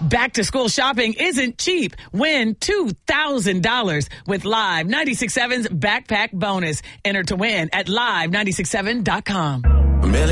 Back to school shopping isn't cheap. Win $2,000 with Live 96.7's Backpack Bonus. Enter to win at live967.com.